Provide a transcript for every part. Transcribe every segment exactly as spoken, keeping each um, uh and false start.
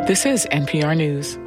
This is N P R News.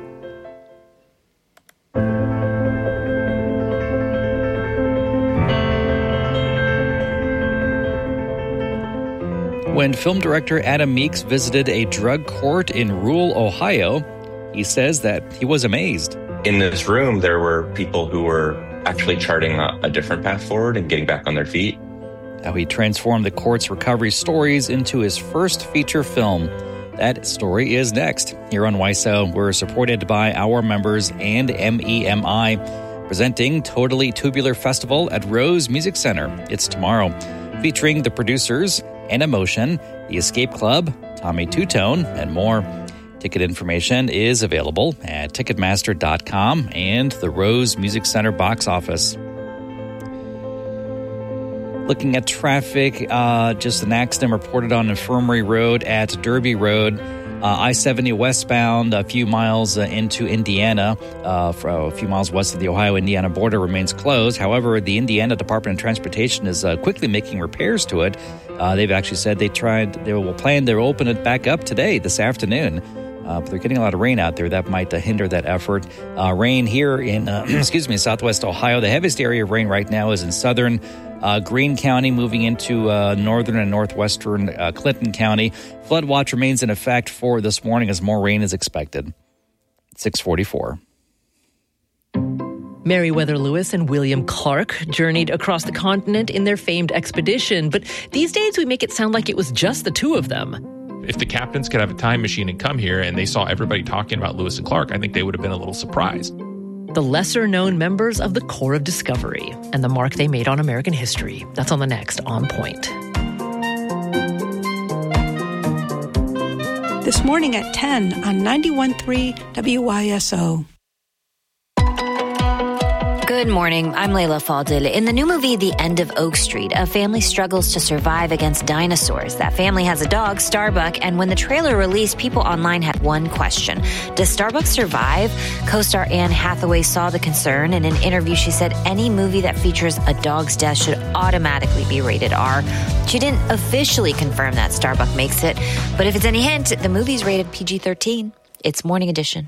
When film director Adam Meeks visited a drug court in rural Ohio, he says that he was amazed. In this room, there were people who were actually charting a, a different path forward and getting back on their feet. How he transformed the court's recovery stories into his first feature film. That story is next. Here on Y S O, we're supported by our members and M E M I, presenting Totally Tubular Festival at Rose Music Center. It's tomorrow, featuring the producers, and Emotion, The Escape Club, Tommy Two-Tone, and more. Ticket information is available at Ticketmaster dot com and the Rose Music Center box office. Looking at traffic, uh, just an accident reported on Infirmary Road at Derby Road. Uh, I seventy westbound, a few miles uh, into Indiana, uh, for a few miles west of the Ohio-Indiana border, remains closed. However, the Indiana Department of Transportation is uh, quickly making repairs to it. Uh, they've actually said they tried, they will plan to open it back up today, this afternoon. Uh, but they're getting a lot of rain out there. That might uh, hinder that effort. Uh, rain here in, uh, excuse me, southwest Ohio. The heaviest area of rain right now is in southern Uh, Greene County, moving into uh, northern and northwestern uh, Clinton County. Flood watch remains in effect for this morning as more rain is expected. six forty-four. Meriwether Lewis and William Clark journeyed across the continent in their famed expedition, but these days we make it sound like it was just the two of them. If the captains could have a time machine and come here and they saw everybody talking about Lewis and Clark, I think they would have been a little surprised. The lesser-known members of the Corps of Discovery and the mark they made on American history. That's on the next On Point. This morning at ten on ninety-one point three W Y S O. Good morning. I'm Layla Faldil. In the new movie, The End of Oak Street, a family struggles to survive against dinosaurs. That family has a dog, Starbuck, and when the trailer released, people online had one question. Does Starbuck survive? Co-star Anne Hathaway saw the concern. In an interview, she said any movie that features a dog's death should automatically be rated R. She didn't officially confirm that Starbuck makes it, but if it's any hint, the movie's rated P G thirteen. It's Morning Edition.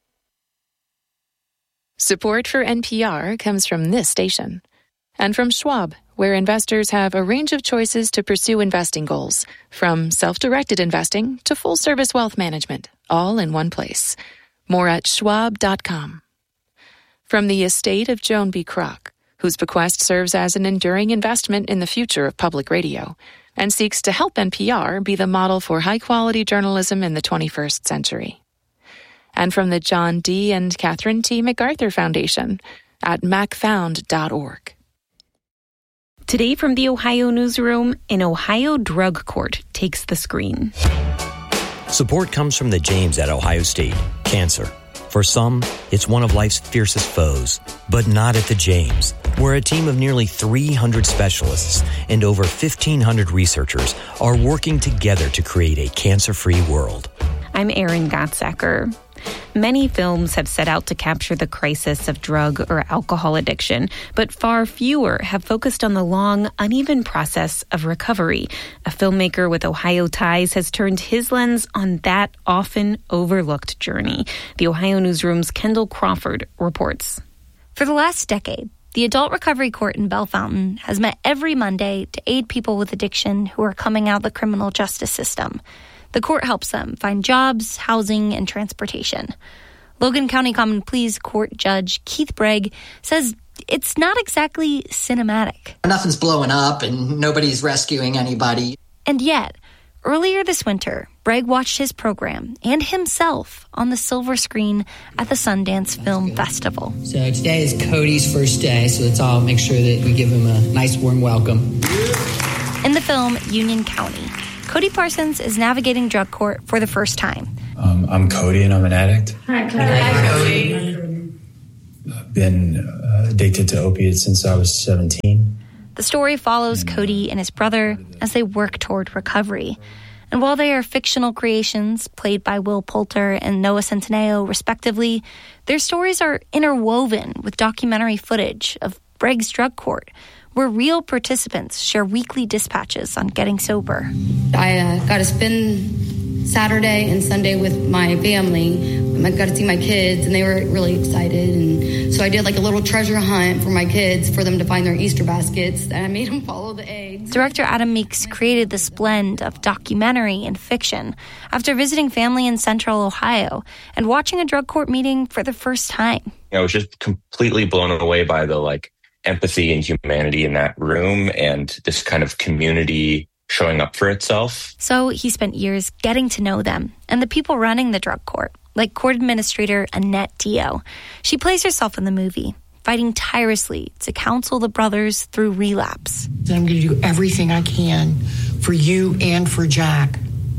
Support for N P R comes from this station and from Schwab, where investors have a range of choices to pursue investing goals, from self-directed investing to full-service wealth management, all in one place. More at schwab dot com. From the estate of Joan B. Kroc, whose bequest serves as an enduring investment in the future of public radio and seeks to help N P R be the model for high-quality journalism in the twenty-first century. And from the John D. and Catherine T. MacArthur Foundation at mac found dot org. Today from the Ohio Newsroom, an Ohio drug court takes the screen. Support comes from the James at Ohio State. Cancer. For some, it's one of life's fiercest foes, but not at the James, where a team of nearly three hundred specialists and over fifteen hundred researchers are working together to create a cancer-free world. I'm Erin Gottsacker. Many films have set out to capture the crisis of drug or alcohol addiction, but far fewer have focused on the long, uneven process of recovery. A filmmaker with Ohio ties has turned his lens on that often overlooked journey. The Ohio Newsroom's Kendall Crawford reports. For the last decade, the Adult Recovery Court in Bellefontaine has met every Monday to aid people with addiction who are coming out of the criminal justice system. The court helps them find jobs, housing, and transportation. Logan County Common Pleas Court Judge Keith Bragg says it's not exactly cinematic. Nothing's blowing up and nobody's rescuing anybody. And yet, earlier this winter, Bragg watched his program and himself on the silver screen at the Sundance Film Festival. So today is Cody's first day, so let's all make sure that we give him a nice warm welcome. In the film Union County, Cody Parsons is navigating drug court for the first time. Um, I'm Cody and I'm an addict. Hi, Cody. Hi, Cody. I've been uh, addicted to opiates since I was seventeen. The story follows Cody and his brother as they work toward recovery. And while they are fictional creations played by Will Poulter and Noah Centineo, respectively, their stories are interwoven with documentary footage of Bragg's drug court, where real participants share weekly dispatches on getting sober. I uh, got a spin Saturday and Sunday with my family. I got to see my kids, and they were really excited. And so I did like a little treasure hunt for my kids for them to find their Easter baskets, and I made them follow the eggs. Director Adam Meeks created this blend of documentary and fiction after visiting family in Central Ohio and watching a drug court meeting for the first time. I was just completely blown away by the like empathy and humanity in that room and this kind of community showing up for itself. So he spent years getting to know them and the people running the drug court, like court administrator Annette Dio. She plays herself in the movie, fighting tirelessly to counsel the brothers through relapse. I'm going to do everything I can for you and for Jack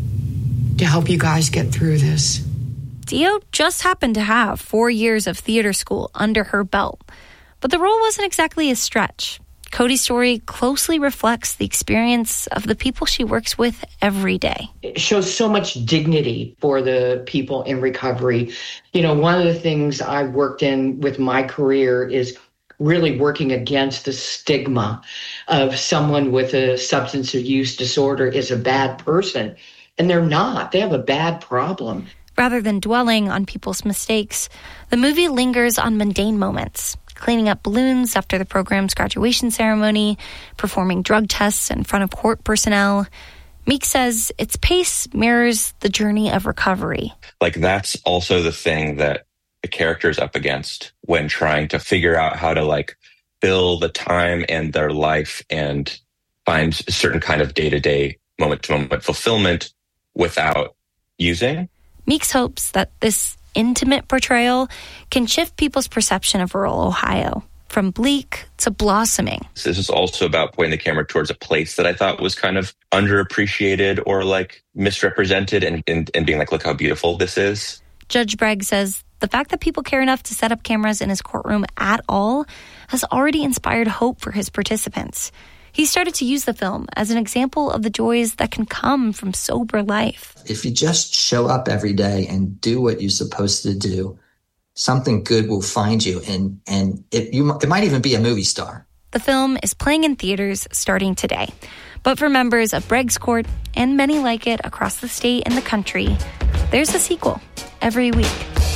to help you guys get through this. Dio just happened to have four years of theater school under her belt, but the role wasn't exactly a stretch. Cody's story closely reflects the experience of the people she works with every day. It shows so much dignity for the people in recovery. You know, one of the things I worked in with my career is really working against the stigma of someone with a substance use disorder is a bad person. And they're not. They have a bad problem. Rather than dwelling on people's mistakes, the movie lingers on mundane moments. Cleaning up balloons after the program's graduation ceremony, performing drug tests in front of court personnel. Meek says its pace mirrors the journey of recovery. Like that's also the thing that the character is up against when trying to figure out how to like fill the time and their life and find a certain kind of day-to-day, moment-to-moment fulfillment without using. Meeks hopes that this intimate portrayal can shift people's perception of rural Ohio from bleak to blossoming. This is also about pointing the camera towards a place that I thought was kind of underappreciated or like misrepresented and, and, and being like, look how beautiful this is. Judge Bragg says the fact that people care enough to set up cameras in his courtroom at all has already inspired hope for his participants. He started to use the film as an example of the joys that can come from sober life. If you just show up every day and do what you're supposed to do, something good will find you, and and it you it might even be a movie star. The film is playing in theaters starting today. But for members of Bragg's Court and many like it across the state and the country, there's a sequel every week.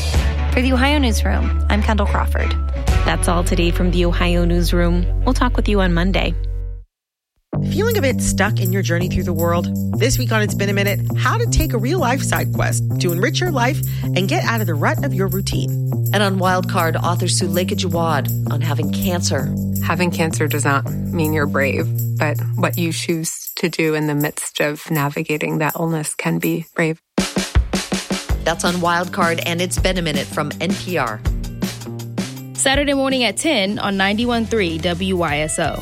For the Ohio Newsroom, I'm Kendall Crawford. That's all today from the Ohio Newsroom. We'll talk with you on Monday. Feeling a bit stuck in your journey through the world? This week on It's Been a Minute, how to take a real-life side quest to enrich your life and get out of the rut of your routine. And on Wildcard, author Suleika Jawad on having cancer. Having cancer does not mean you're brave, but what you choose to do in the midst of navigating that illness can be brave. That's on Wildcard, and It's Been a Minute from N P R. Saturday morning at ten on ninety-one point three W Y S O.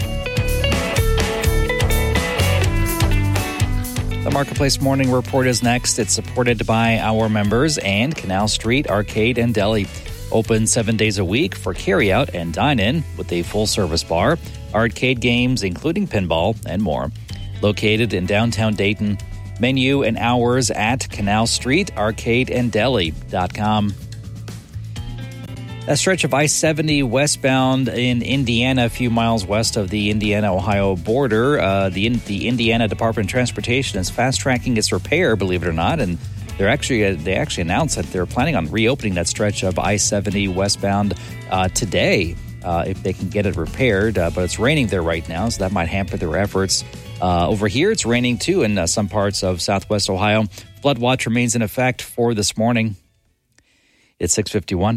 The Marketplace Morning Report is next. It's supported by our members and Canal Street Arcade and Deli. Open seven days a week for carryout and dine-in with a full-service bar, arcade games, including pinball, and more. Located in downtown Dayton. Menu and hours at canal street arcade and deli dot com. A stretch of I seventy westbound in Indiana, a few miles west of the Indiana-Ohio border. Uh, the the Indiana Department of Transportation is fast-tracking its repair, believe it or not, and they're actually uh, they actually announced that they're planning on reopening that stretch of I seventy westbound uh, today uh, if they can get it repaired. Uh, but it's raining there right now, so that might hamper their efforts. Uh, over here, it's raining too in uh, some parts of southwest Ohio. Flood watch remains in effect for this morning. It's six fifty-one.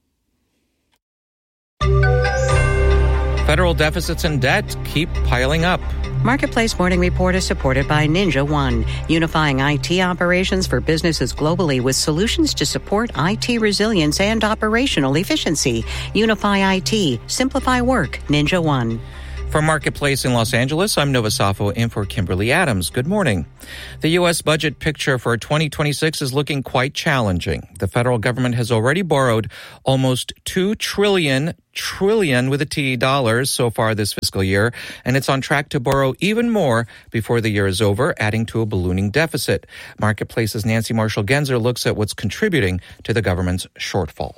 Federal deficits and debt keep piling up. Marketplace Morning Report is supported by Ninja One, unifying I T operations for businesses globally with solutions to support I T resilience and operational efficiency. Unify I T, simplify work, Ninja One. From Marketplace in Los Angeles, I'm Nova Safo in for Kimberly Adams. Good morning. The U S budget picture for twenty twenty-six is looking quite challenging. The federal government has already borrowed almost two trillion, trillion with a T dollars so far this fiscal year, and it's on track to borrow even more before the year is over, adding to a ballooning deficit. Marketplace's Nancy Marshall-Genzer looks at what's contributing to the government's shortfall.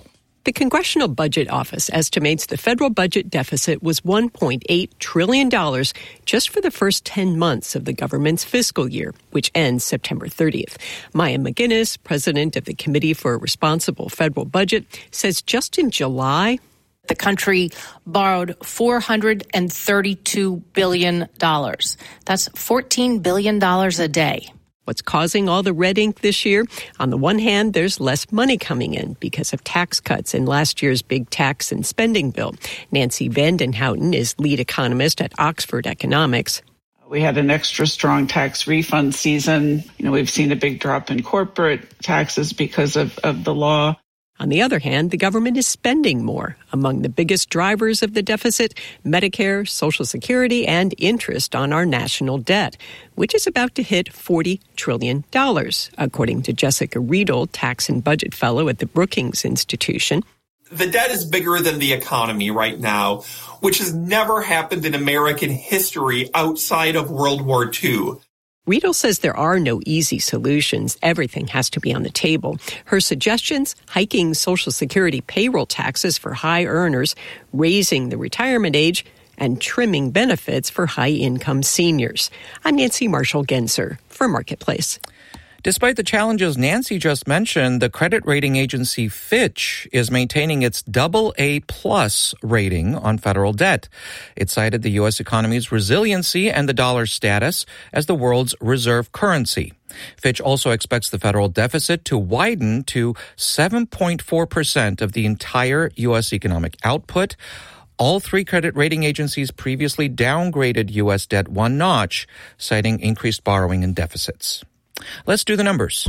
The Congressional Budget Office estimates the federal budget deficit was one point eight trillion dollars just for the first ten months of the government's fiscal year, which ends September thirtieth. Maya McGinnis, president of the Committee for a Responsible Federal Budget, says just in July, the country borrowed four hundred thirty-two billion dollars. That's fourteen billion dollars a day. What's causing all the red ink this year? On the one hand, there's less money coming in because of tax cuts in last year's big tax and spending bill. Nancy Vandenhouten is lead economist at Oxford Economics. We had an extra strong tax refund season. You know, we've seen a big drop in corporate taxes because of, of the law. On the other hand, the government is spending more. Among the biggest drivers of the deficit, Medicare, Social Security, and interest on our national debt, which is about to hit forty trillion dollars, according to Jessica Riedel, tax and budget fellow at the Brookings Institution. The debt is bigger than the economy right now, which has never happened in American history outside of World War Two. Riedel says there are no easy solutions. Everything has to be on the table. Her suggestions, hiking Social Security payroll taxes for high earners, raising the retirement age, and trimming benefits for high-income seniors. I'm Nancy Marshall-Genzer for Marketplace. Despite the challenges Nancy just mentioned, the credit rating agency Fitch is maintaining its double A plus rating on federal debt. It cited the U S economy's resiliency and the dollar's status as the world's reserve currency. Fitch also expects the federal deficit to widen to seven point four percent of the entire U S economic output. All three credit rating agencies previously downgraded U S debt one notch, citing increased borrowing and deficits. Let's do the numbers.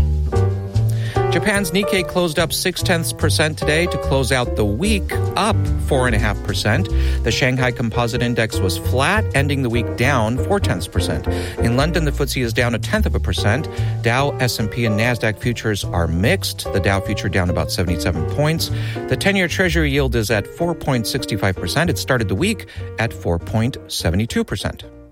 Japan's Nikkei closed up six-tenths percent today to close out the week, up four point five percent. The Shanghai Composite Index was flat, ending the week down four-tenths percent. In London, the F T S E is down a tenth of a percent. Dow, S and P, and NASDAQ futures are mixed. The Dow future down about seventy-seven points. The ten-year Treasury yield is at four point six five percent. It started the week at four point seven two percent.